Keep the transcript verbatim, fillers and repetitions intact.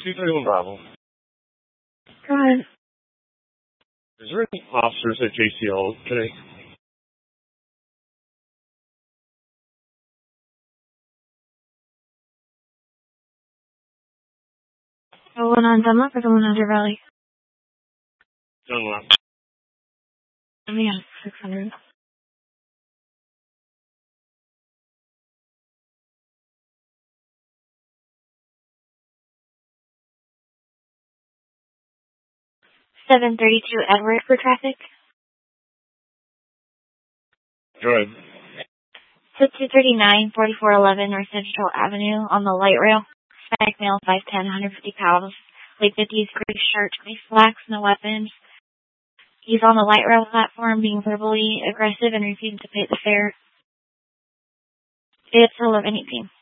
two thirty-one Bravo. Go ahead. Is there any officers at J C L today? The one on Dunlap or the one on Deer Valley? Dunlap. Yeah, six hundred. seven thirty-two Edward for traffic. Go ahead. So two thirty-nine, forty-four eleven North Central Avenue on the light rail. Spec male, five ten, one hundred fifty pounds. Late fifties, gray shirt, gray slacks, no weapons. He's on the light rail platform being verbally aggressive and refusing to pay the fare. It's eleven eighteen.